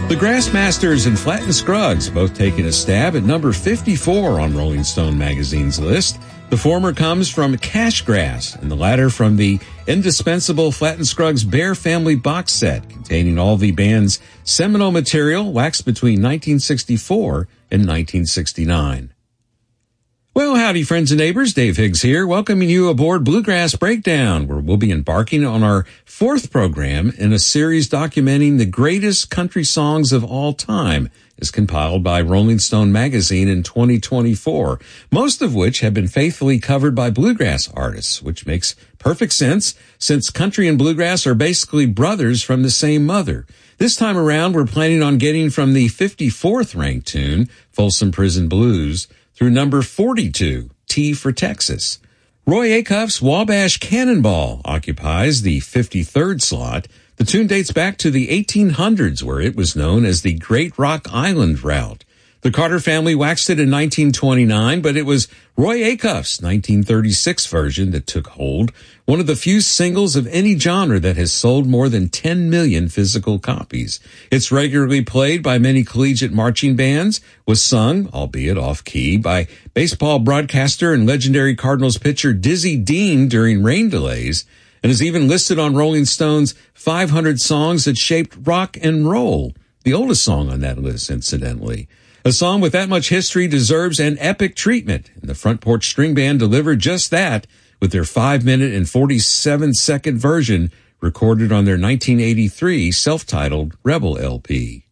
The Grassmasters and Flatt & Scruggs both taking a stab at number 54 on Rolling Stone magazine's list. The former comes from Cashgrass, and the latter from the indispensable Flatt & Scruggs Bear Family box set, containing all the band's seminal material waxed between 1964 and 1969. Well, howdy, friends and neighbors. Dave Higgs here, welcoming you aboard Bluegrass Breakdown, where we'll be embarking on our fourth program in a series documenting the greatest country songs of all time, as compiled by Rolling Stone magazine in 2024, most of which have been faithfully covered by bluegrass artists, which makes perfect sense since country and bluegrass are basically brothers from the same mother. This time around, we're planning on getting from the 54th ranked tune, Folsom Prison Blues, through number 42, T for Texas. Roy Acuff's Wabash Cannonball occupies the 53rd slot. The tune dates back to the 1800s, where it was known as the Great Rock Island Route. The Carter family waxed it in 1929, but it was Roy Acuff's 1936 version that took hold, one of the few singles of any genre that has sold more than 10 million physical copies. It's regularly played by many collegiate marching bands, was sung, albeit off-key, by baseball broadcaster and legendary Cardinals pitcher Dizzy Dean during rain delays, and is even listed on Rolling Stone's 500 songs that shaped rock and roll, the oldest song on that list, incidentally. A song with that much history deserves an epic treatment, and the Front Porch String Band delivered just that with their 5-minute and 47-second version recorded on their 1983 self-titled Rebel LP.